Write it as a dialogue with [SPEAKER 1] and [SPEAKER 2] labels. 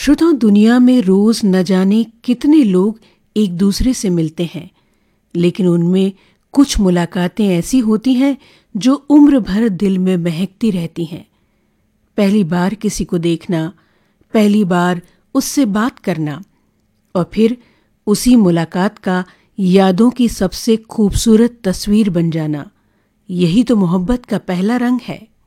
[SPEAKER 1] श्रोताओं, दुनिया में रोज न जाने कितने लोग एक दूसरे से मिलते हैं, लेकिन उनमें कुछ मुलाकातें ऐसी होती हैं जो उम्र भर दिल में महकती रहती हैं। पहली बार किसी को देखना, पहली बार उससे बात करना और फिर उसी मुलाकात का यादों की सबसे खूबसूरत तस्वीर बन जाना, यही तो मोहब्बत का पहला रंग है।